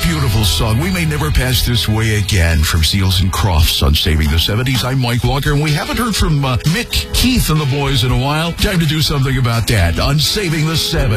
beautiful song. We may never pass this way again from Seals and Crofts on Saving the 70s. I'm Mike Walker, and we haven't heard from Mick Keith and the boys in a while. Time to do something about that on Saving the 70s.